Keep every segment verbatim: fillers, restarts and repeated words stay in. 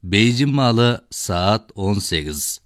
Бейжің малы saat он сегиз.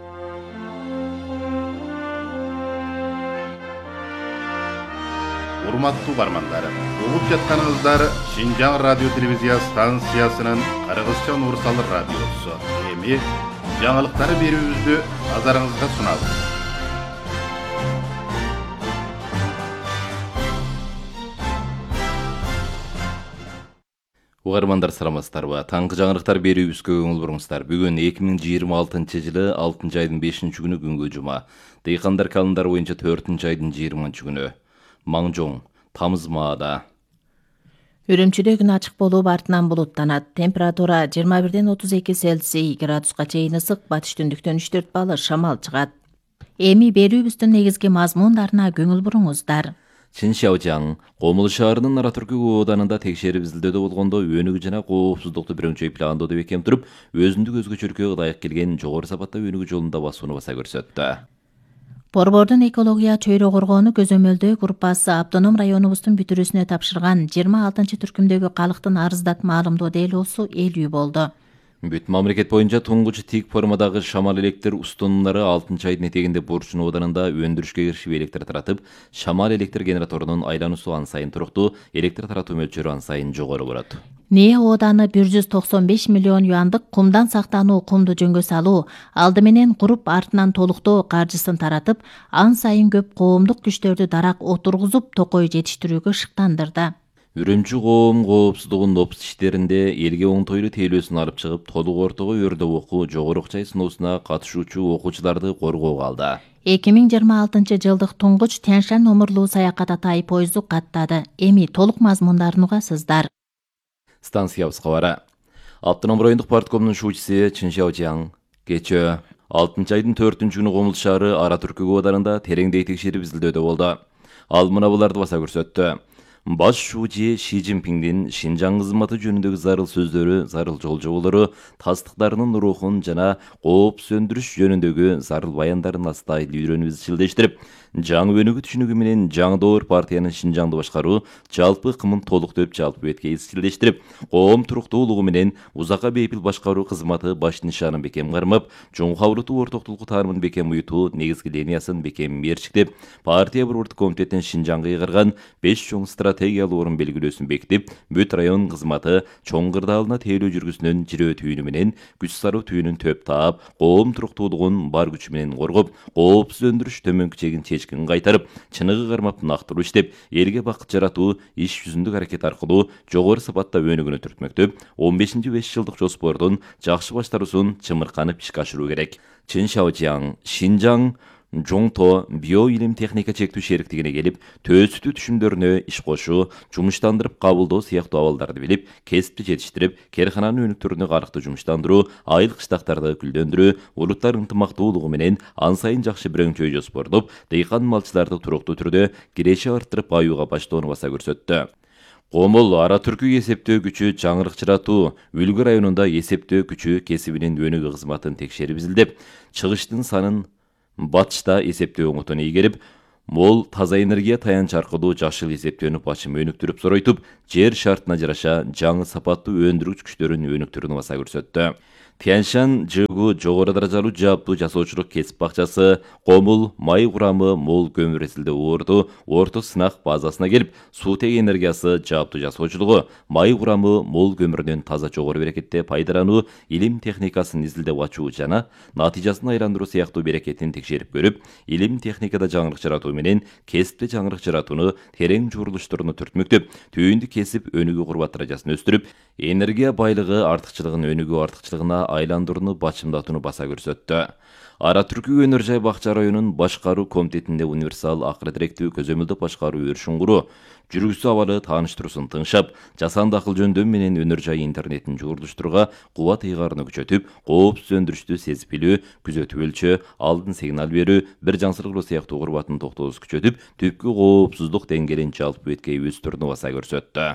Урматтуу бармандар, угуп жатканыңыздар Шинжаң радио телевизия станциясынын Кыргызча универсал радиосу. Эми жаңылыктары берүүбүздү назарыңызга сунабыз. Угармандар саламатсыздарбы? Таңкы жаңылыктар берүүбүзгө көңүл буруңуздар. Бүгүн эки миң жыйырма алтынчы жылы алтынчы айдын бешинчи күнү күнгө жума. Дыйкандар календары боюнча төртүнчү айдын жыйырманчы күнү. Маңжоң, тамыз маада. Үрүмчүдө күн ачык болуп, артынан булуттанат. Температура жыйырма бирден отуз эки Цельсий градуска чейин ысык, батыш түндүктөн үч төрт балл шамал чыгат. Эми берүүбүздүн негизги мазмундарына көңүл буруңуздар. Чыншаожаң, Комул шаарынын Ара Түркү ооданында текшерип изилдөөдө болгондо өнүгүү жана коопсуздукту бирөңчөй пландоодо бекем туруп, өзүндүк өзгөчөлүккө ылайык келген жогору сапатта өнүгүү жолунда басууну баса көрсөттү. Борбордун экология чөйрө коргоону көзөмөлдөө группасы автоном районубуздун бүтүрүүсүнө тапшырган жыйырма алтынчы түркүмдөгү калктын арыздат маалымдоо делоосу элүү болду. Бүт мамлекет боюнча туңгуч тик формадагы шамал электр устунумдары алтынчы айдын этегинде Борчун ооданында өндүрүшкө киришип электр таратып, шамал электр генераторунун айлануусу ан сайын туруктуу, электр таратуу мөлчөрү ан сайын жогору болот. Нээ ооданы бир жүз токсон беш миллион юандык кумдан сактануу кумду жөнгө салуу, алды менен куруп артынан толуктоо каржысын таратып, ан сайын көп коомдук күчтөрдү дарак отургузуп, токой жетиштирүүгө шыктандырды. Үрүмчү коом коопсуздугунун опус иштеринде элге оңтойлуу тейлөөсүн алып чыгып, толук ортого өрдөп окуу жогору окчай сыноосуна катышуучу окуучуларды коргоого алды. эки миң жыйырма алтынчы жылдык туңгуч Тянь-Шань номурлуу саякат Атай поезду каттады. Эми толук мазмундарын угасыздар. Станциябызга бара. Автоном райондук парткомдун шуучусу Чыншаожаң кечээ алтынчы айдын төртүнчү күнү Комул шаары Ара Түркү ооданында тереңдей текшерип изилдөөдө болду. Ал мына буларды баса көрсөттү. Баш шуучу Ши Цзиньпиңдин Шинжаң кызматы жөнүндөгү зарыл сөздөрү, зарыл жолжоболору, тастыктарынын рухун жана кооп сөндүрүш жөнүндөгү зарыл баяндарын астайыл үйрөнүп изчилдештирип, жаңы өнүгүү түшүнүгү менен жаңы доор партиянын Шинжаңды башкаруу жалпы кымын толук деп жалпы бетке изчилдештирип, коом туруктуулугу менен узакка бейпил башкаруу кызматы баш нишанын бекем кармап, чоң кабылтуу ортоктулук таарымын бекем уютуу негизги линиясын бекем мерчиктеп, партия борбордук комитеттин Шинжаңга ыйгарган беш чоң стратегиялуу орун белгилөөсүн бекитип, бүт район кызматы чоң кырдаалына тейлөө жүргүсүнөн жирөө түйүнү менен күч саруу түйүнүн төп таап, коом туруктуулугун бар күчү менен коргоп, коопсуз өндүрүш төмөнкү чегин чечкин кайтарып, чыныгы кармап нактыруу иштеп, элге бакыт жаратуу иш жүзүндүк аракет аркылуу жогору сапатта өнүгүүнү түртмөктөп, он бешинчи беш жылдык жоспордун жакшы баштаруусун чымырканып ишке ашыруу керек. Чыншаожаң, Шинжаң жоңто био илим техника чектүү шериктигине келип, төөсүтүү түшүмдөрүнө иш кошуу, жумуштандырып кабылдоо сыяктуу абалдарды билип, кесипти жетиштирип, керкананын өнүктөрүнө карыкты жумуштандыруу, айыл кыштактарды гүлдөндүрүү, улуттар ынтымактуулугу менен ан сайын жакшы бирөңчөй жоспордоп, дыйкан малчыларды туруктуу түрдө киреше арттырып аюуга баштоону баса көрсөттү. Комул Ара Түркү эсептөө күчү жаңырыкчыратуу, Үлгү районунда эсептөө күчү кесибинин өнүгүү кызматын текшерип изилдеп, чыгыштын санын батышта эсептөө оңотуна ийгерип, мол таза энергия таянч аркылуу жашыл эсептөөнүп бачым өнүктүрүп соройтуп, жер шартына жараша жаңы сапаттуу өндүргүч күчтөрүн өнүктүрүүнү баса көрсөттү. Тянь-Шань ЖГУ жогору даражалуу жааптуу жасоочулук кесип бакчасы Комул май курамы мол көмүр эсилде оорду орто сынак базасына келип, суутек энергиясы жааптуу жасоочулугу, май курамы мол көмүрүнөн таза жогору берекетте пайдалануу, илим техникасын изилдеп ачуу жана натыйжасын айландыруу сыяктуу берекетин текшерип көрүп, илим техникада жаңырык жаратуу менен кесипте жаңырык жаратууну терең журулуштуруну түртмөктөп, түйүндү кесип өнүгүү курбат даражасын өстүрүп, энергия байлыгы артыкчылыгын өнүгүү артыкчылыгына айландырууну бачымдатууну баса көрсөттү. Ара Түркү өнөр жай бакча районунун башкаруу комитетинде универсал акыры директүү көзөмөлдөп башкаруу өршүн куруу, жүргүзүү абалы тааныштыруусун тыңшап, жасанды акыл жөндөм менен өнөр жай интернетин жуурулуштурууга кубат ыйгарууну күчөтүп, коопсуз өндүрүштү сезип билүү, күзөтүп өлчөө, алдын сигнал берүү, бир жансыргылоо сыяктуу курбатын токтоосу күчөтүп, түпкү коопсуздук деңгээлин жалпы бетке өстүрүүнү баса көрсөттү.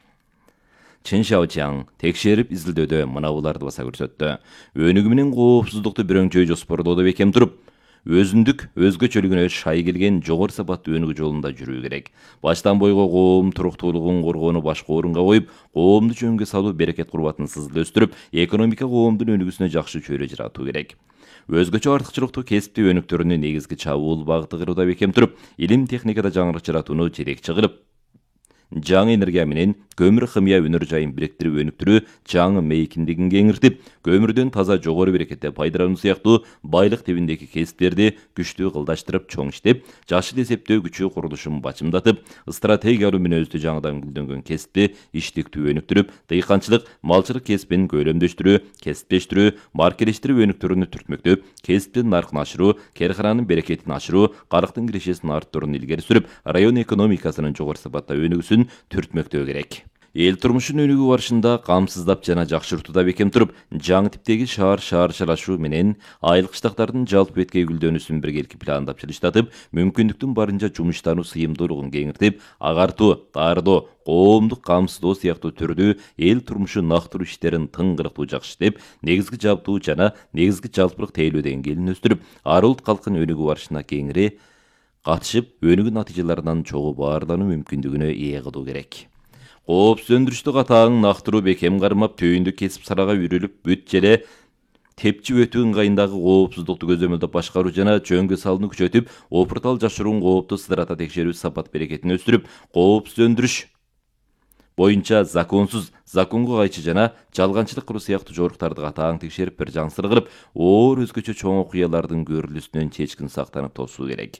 Чыншаожаң текшерип изилдөөдө мына буларды баса көрсөттү. Өнүгүү менен коопсуздукту бирөңчөй жоспордоодо бекем туруп, өзүндүк өзгөчөлүгүнө шай келген жогору сапаттуу өнүгүү жолунда жүрүү керек. Баштан бойго коом туруктуулугун коргоону башкы орунга коюп, коомду жөнгө салуу берекет курбатын сызыл өстүрүп, экономика коомдун өнүгүүсүнө жакшы чөйрө жаратуу керек. Өзгөчө артыкчылыктуу кесиптүү өнүктөрүнүн негизги чабуул багыты кыруууда бекем туруп, илим техникада жаңырык жаратууну жетекчи кылып, жаңы энергия менен көмүр химия өнөр жайын бириктирип өнүктүрүү, жаңы мейкиндигин кеңиртип, көмүрдөн таза жогору берекетте пайдалануу сыяктуу байлык тибиндеги кесиптерди күчтүү кылдаштырып, чоң иштеп, жашыл эсептөө күчү курулушун бачымдатып, стратегиялуу мүнөздүү жаңыдан гүлдөнгөн кесипти иштиктүү өнүктүрүп, дыйканчылык, малчылык кесипин көйлөмдөштүрүү, кесиптештирүү, маркелештирүү өнүктөрүнү түртмөктөп, кесиптин наркын ашыруу, керкананын берекетин ашыруу, карыктын кирешесин арттырууну илгери сүрүп, район экономикасынын жогору сапатта өнүгүүсүн түртмөктөө керек. Эл турмушун өнүгүү барышында камсыздап жана жакшыртууда бекем туруп, жаңы типтеги шаар шаарчалашуу менен айыл кыштактардын жалпы беткей гүлдөнүүсүн биргеликти пландап жылыштатып, мүмкүндүктүн барынча жумуштануу сыйымдуулугун кеңиртип, агартуу, таардоо, коомдук камсыздоо сыяктуу түрдүү эл турмушу нактыруу иштерин тыңгырыктуу жакшы иштеп, негизги жабдуу жана негизги жалпылык тейлөө деңгээлин өстүрүп, ар улут калктын өнүгүү барышына кеңири катышып, өнүгүү натыйжаларынан чогуу баарлануу мүмкүндүгүнө ээ кылуу керек. Коопсуз өндүрүштү катаң нактыруу бекем кармап, түйүндүк кесип сарага үрүлүп, бүт желе тепчи өтүү ыңгайындагы коопсуздукту көзөмөлдөп башкаруу жана жөнгө салууну күчөтүп, опуртал жашыруун коопту сыдырата текшерүү сапат берекетин өстүрүп, коопсуз өндүрүш боюнча законсуз, законго кайчы жана жалганчылык кылуу сыяктуу жоруктарды катаң текшерип, бир жансыр кылып, оор өзгөчө чоң окуялардын көрүлүүсүнөн чечкин сактанып тосуу керек.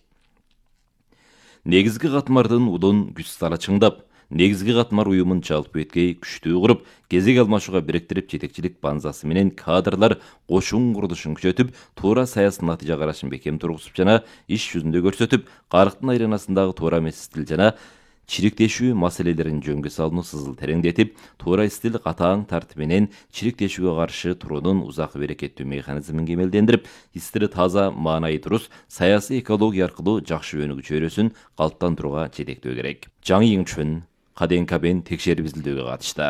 Негизги катмардын удун күч сала чыңдап, негизги катмар уюмун жалпы беткей күчтүү куруп, кезек алмашууга бириктирип, жетекчилик банзасы менен кадрлар кошун курулушун күчөтүп, туура саясий натыйжа карашын бекем тургузуп жана иш жүзүндө көрсөтүп, карыктын айланасындагы туура эмес стил жана чириктешүү маселелерин жөнгө салууну сызыл тереңдетип, туура стил катаң тартип менен чириктешүүгө каршы туруунун узакы берекеттүү механизмин кемелдендирип, стили таза, маанайы туруз, саясий экология аркылуу жакшы өнүгүү чөйрөсүн калыптандырууга жетектөө керек. Жаңы Йиңчүн Каденкабен текшерип изилдөөгө катышты.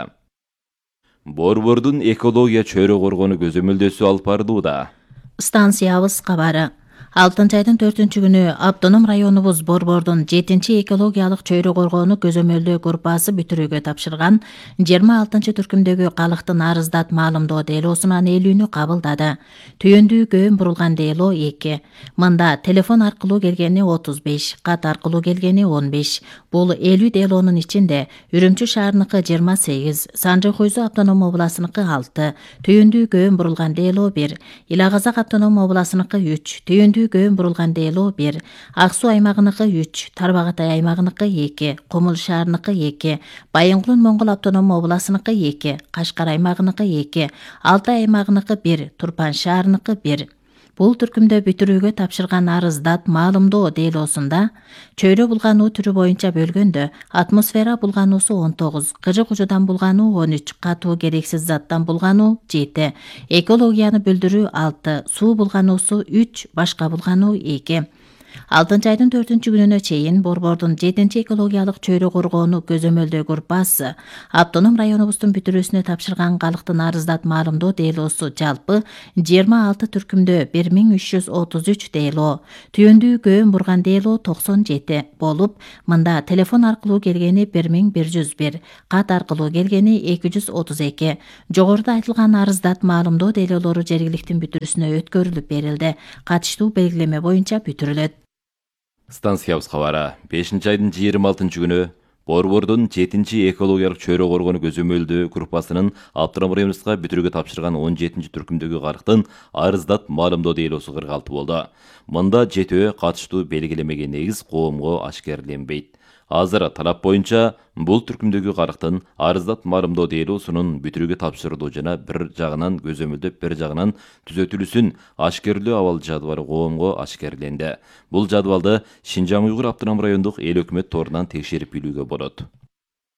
Борбордун экология чөйрө коргонуу көзөмөлдөөсү алып барылууда. Станциябыз кабары. алтынчы айдын төртүнчү күнү автоном районубуз Борбордун жетинчи экологиялык чөйрө коргоону көзөмөлдөө группасы бүтүрүүгө тапшырган жыйырма алтынчы түркүмдөгү калктын арыздат маалымдоо делоосунан ээлүүнү кабылдады. Түйүндүү көөн бурулган дело эки. Мында телефон аркылуу келгени отуз беш, кат аркылуу келгени он беш. Бул элүү делоонун ичинде Үрүмчү шаарыныкы жыйырма сегиз, Санжы Хойзу автоном областыныкы алты, түйүндүү көөн бурулган дело бир, Ила Казак автоном областыныкы үч, түйүндүү көөн бурулган дело бир, Ак Суу аймагыныкы үч, Тарбагатай аймагыныкы эки, Кумул шаарыныкы эки, Байынгулун Моңгол автоном областыныкы эки, Кашкар аймагыныкы эки, Алтай аймагыныкы бир, Турпан шаарыныкы бир. Бул түркүмдө бүтүрүүгө тапшырган арыздат маалымдоо делоосунда чөйрө булгануу түрү боюнча бөлгөндө атмосфера булгануусу он тогуз, кыжык ужудан булгануу он үч, катуу керексиз заттан булгануу жети, экологияны бүлдүрүү алты, суу булгануусу үч, башка булгануу эки. алтынчы айдын төртүнчү күнүнө чейин Борбордун жетинчи экологиялык чөйрө коргоону көзөмөлдөө группасы автоном районубуздун бүтүрүүсүнө тапшырган калктын арыздат маалымдоо делоосу жалпы жыйырма алты түркүмдө бир миң үч жүз отуз үч дело, түйүндүү көөн бурган дело токсон жети болуп, мында телефон аркылуу келгени бир миң бир жүз бир, кат аркылуу келгени эки жүз отуз эки. Жогоруда айтылган арыздат маалымдоо делолору жергиликтин бүтүрүүсүнө өткөрүлүп берилди. Катыштуу белгилеме боюнча бүтүрүлөт. Станциябыз кабары бешинчи айдын жыйырма алтынчы күнү Борбордун жетинчи экологиялык чөйрө коргоону көзөмөлдөө группасынын автоном районубузга бүтүрүүгө тапшырган он жетинчи түркүмдөгү карыктын арыздат маалымдоо делоосу кырк алты болду. Мында жетөө катыштуу белгилемеге негиз коомго ашкерленбейт. Азыр талап боюнча бул түркүмдөгү карыктын арыздат маалымдоо делоосунун бүтүрүүгө тапшырылуу жана бир жагынан көзөмөлдөп, бир жагынан түзөтүлүүсүн ашкерлөө абал жадыбалы коомго ашкерленди. Бул жадыбалды Шинжаң Уйгур автоном райондук эл өкмөт торунан текшерип билүүгө болот.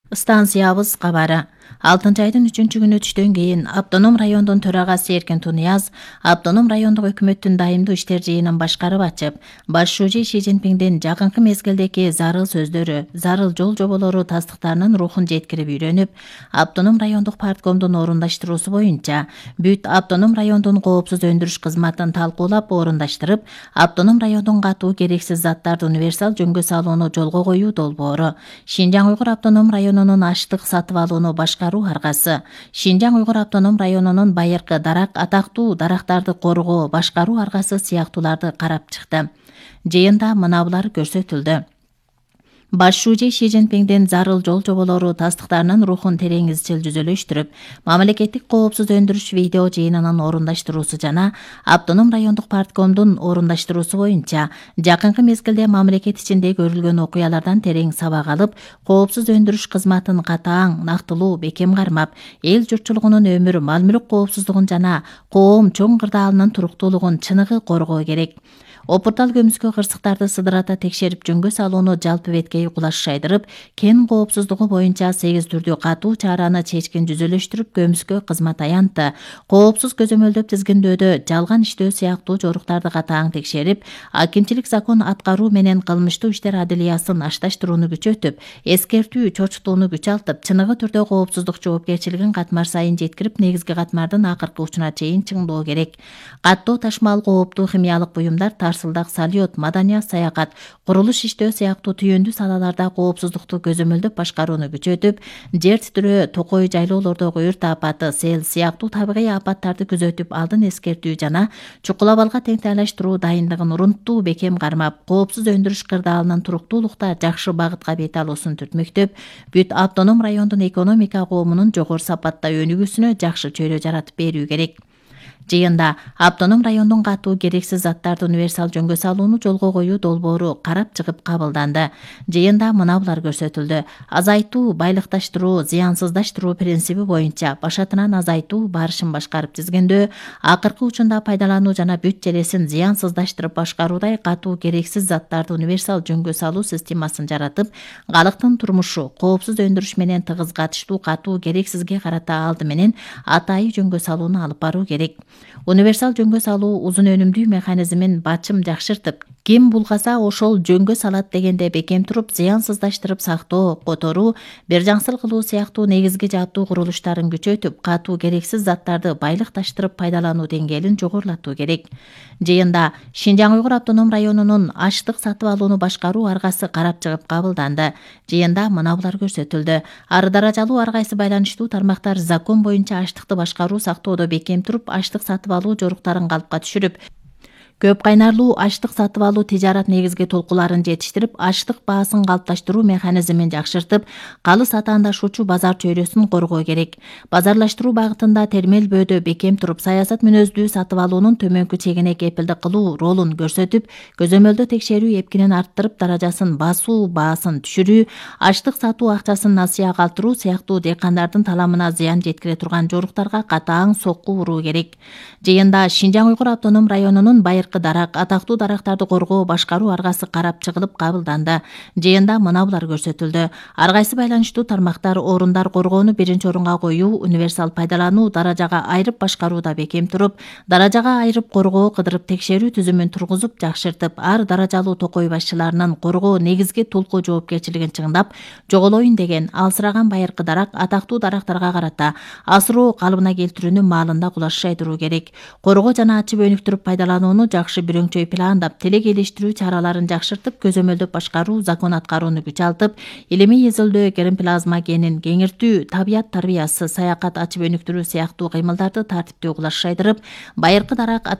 Станциябыз кабары. алтынчы айдын үчүнчү күнү түштөн кийин Автоном райондун төрагасы Эркин Тунияз Автоном райондук өкмөттүн дайымдуу иштер жыйынын башкарып ачып, баш шүүжи Ши Цзиньпиңдин жакынкы мезгилдеги зарыл сөздөрү, зарыл жол жоболору тастыктарынын рухун жеткирип үйрөнүп, Автоном райондук парткомдун орундаштыруусу боюнча бүт Автоном райондун коопсуз өндүрүш кызматын талкуулап орундаштырып, Автоном райондун катуу керексиз заттарды универсал жөнгө салууну жолго коюу долбоору, Шинжаң Уйгур Автоном районунун аштык сатып алууну башкаруу аргасы, Шинжаң Уйгур Автоном районунун байыркы дарак, атактуу дарактарды коргоо башкаруу аргасы сыяктууларды карап чыкты. Жыйында мынабулар көрсөтүлдү. Баш шүүжи Ши Цзиньпиңдин зарыл жол жоболору тастыктарынын рухун терең изчил жүзөлөштүрүп, мамлекеттик коопсуз өндүрүш видео жыйынынын орундаштыруусу жана Автоном райондук парткомдун орундаштыруусу боюнча жакынкы мезгилде мамлекет ичинде көрүлгөн окуялардан терең сабак алып, коопсуз өндүрүш кызматын катаң, нактылуу, бекем кармап, эл журтчулугунун өмүр, мал-мүлк коопсуздугун жана коом чоң кырдаалынын туруктуулугун чыныгы коргоо керек. Опуртал көмүскө кырсыктарды сыдырата текшерип жөнгө салууну жалпы беткей кулаш шайдырып, кен коопсуздугу боюнча сегиз түрдүү катуу чараны чечкен жүзөлөштүрүп көмүскө кызмат аянтты. Коопсуз көзөмөлдөп тизгиндөөдө жалган иштөө сыяктуу жоруктарды катаң текшерип, акимчилик закон аткаруу менен кылмыштуу иштер адилиясын ашташтырууну күчөтүп, эскертүү, чочутууну күчалтып, чыныгы түрдө коопсуздук жоопкерчилигин катмар сайын жеткирип, негизги катмардын акыркы учуна чейин чыңдоо керек. Каттоо ташмал кооптуу химиялык буюмдар, тарсылдак, салют, маданият, саякат, курулуш иштөө сыяктуу түйүндүү салаларда коопсуздукту көзөмөлдөп башкарууну күчөтүп, жер титирөө, токой жайлоолордогу өрт апаты, сел сыяктуу табигый апаттарды күзөтүп, алдын эскертүү жана чукул абалга теңтайлаштыруу дайындыгын урунттуу, бекем кармап, коопсуз өндүрүш кырдаалынын туруктуулукта жакшы багытка бет алуусун түртмөктөп, бүт Автоном райондун экономика коомунун жогору сапатта өнүгүүсүнө жакшы чөйрө жаратып берүү керек. Жыйында Автоном райондун катуу керексиз заттарды универсал жөнгө салууну жолго коюу долбоору карап чыгып кабылданды. Жыйында мынабулар көрсөтүлдү. Азайтуу, байлыкташтыруу, зыянсыздаштыруу принциби боюнча башатынан азайтуу барышын башкарып тизгендөө, акыркы учунда пайдалануу жана бүт желесин зыянсыздаштырып башкаруудай катуу керексиз заттарды универсал жөнгө салуу системасын жаратып, калктын турмушу, коопсуз өндүрүш менен тыгыз катыштуу катуу керексизге карата алды менен атайы жөнгө салууну алып баруу керек. Универсал жөнгө салуу узун өнүмдүү механизмин бачым жакшыртып, ким булгаса ошол жөнгө салат дегенде бекем туруп, зыянсыздаштырып сактоо, которуу, бир жаңсыл кылуу сыяктуу негизги жаптуу курулуштарын күчөтүп, катуу керексиз заттарды байлыкташтырып пайдалануу деңгээлин жогорулатуу керек. Жыйында Шинжаң Уйгур Автоном районунун аштык сатып алууну башкаруу аргасы карап чыгып кабылданды. Жыйында мынабулар көрсөтүлдү. Ар даражалуу ар кайсы байланыштуу тармактар закон боюнча аштыкты башкаруу сактоодо бекем туруп, аштык сатып алуу жоруктарын калпка түшүрүп, көп кайнарлуу аштык сатып алуу тижарат негизги толкуларын жетиштирип, аштык баасын калыпташтыруу механизмин жакшыртып, калыс атаандашуучу базар чөйрөсүн коргоо керек. Базарлаштыруу багытында термелбөөдө бекем туруп, саясат мүнөздүү сатып алуунун төмөнкү чегине кепилдик кылуу ролун көрсөтүп, көзөмөлдө текшерүү эпкинин арттырып, даражасын басуу, баасын түшүрүү, аштык сатуу акчасын насыя калтыруу сыяктуу дыйкандардын таламына зыян жеткире турган жоруктарга катаң сокку уруу керек. Жыйында Шинжаң Уйгур Автоном районунун байыркы дарак, атактуу дарактарды коргоо башкаруу аргасы карап чыгылып кабылданды. Жыйында мынабулар көрсөтүлдү. Ар кайсы байланыштуу тармактар орундар коргоону биринчи орунга коюу, универсал пайдалануу, даражага айрып башкарууда бекем туруп, даражага айрып коргоо, кыдырып текшерүү түзүмүн тургузуп, жакшыртып, ар даражалуу токой башчыларынын коргоо негизги толку жоопкерчилигин чыңдап, жоголоюн деген алсыраган байыркы дарак, атактуу дарактарга карата асыроо калыбына келтирүүнү маалында кулаш шайдыруу керек. Коргоо жана ачып өнүктүрүп пайдаланууну жакшы бирөңчөй пландап, телек элештирүү чараларын жакшыртып, көзөмөлдөп башкаруу, закон аткарууну күчалтып, илимий изилдөө, гермоплазма генин кеңиртүү, табият тарбиясы, саякат, ачып өнүктүрүү сыяктуу кыймылдарды тартиптүү кулаш шайдырып, байыркы дарак